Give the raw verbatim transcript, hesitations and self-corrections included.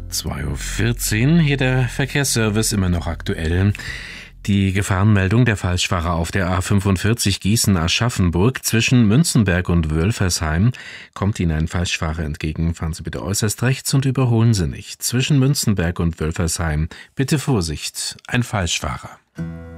zwei Uhr vierzehn, hier der Verkehrsservice, immer noch aktuell. Die Gefahrenmeldung der Falschfahrer auf der A fünfundvierzig Gießen-Aschaffenburg zwischen Münzenberg und Wölfersheim. Kommt Ihnen ein Falschfahrer entgegen, fahren Sie bitte äußerst rechts und überholen Sie nicht. Zwischen Münzenberg und Wölfersheim bitte Vorsicht, ein Falschfahrer.